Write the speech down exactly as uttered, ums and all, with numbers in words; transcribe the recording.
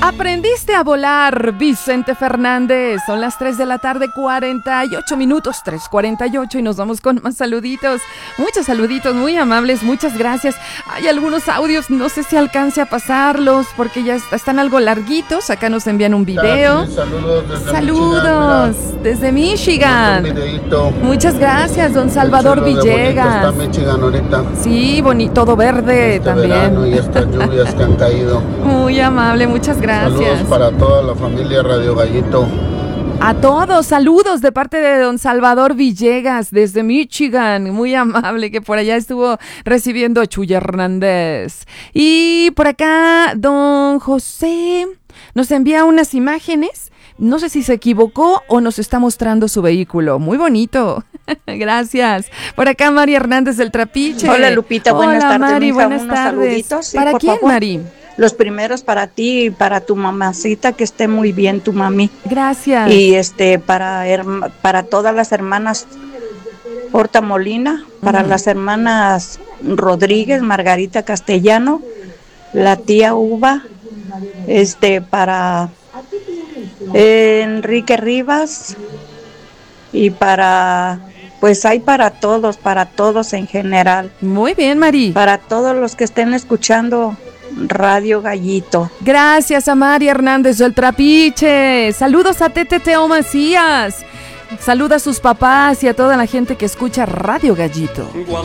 Aprendiste a volar, Vicente Fernández. Son las tres de la tarde, cuarenta y ocho minutos, tres cuarenta y ocho, y nos vamos con más saluditos. Muchos saluditos, muy amables, muchas gracias. Hay algunos audios, no sé si alcance a pasarlos porque ya están algo larguitos. Acá nos envían un video. Saludos desde Saludos Michigan, desde Michigan. Muchas gracias, don Salvador Villegas. Está Michigan ahorita. Sí, bonito, todo verde este también. Verano y estas lluvias que han caído. Muy amable, muchas gracias. Saludos para toda la familia Radio Gallito. A todos, saludos de parte de don Salvador Villegas desde Michigan, muy amable, que por allá estuvo recibiendo Chuy Hernández. Y por acá don José nos envía unas imágenes, no sé si se equivocó o nos está mostrando su vehículo, muy bonito. Gracias. Por acá Mari Hernández del Trapiche. Hola Lupita, buenas Hola, tardes. Mari, Mija, buenas unos tardes. saluditos. Sí, ¿Para por quién, favor. Mari? Los primeros para ti y para tu mamacita, que esté muy bien tu mami. Gracias. Y este para herma, para todas las hermanas Horta Molina, para Mm. las hermanas Rodríguez, Margarita Castellano, la tía Uva, este para eh, Enrique Rivas y para pues hay para todos, para todos en general. Muy bien, Mari. Para todos los que estén escuchando Radio Gallito. Gracias a Mari Hernández del Trapiche. Saludos a Tete Teo Macías. Saluda a sus papás y a toda la gente que escucha Radio Gallito.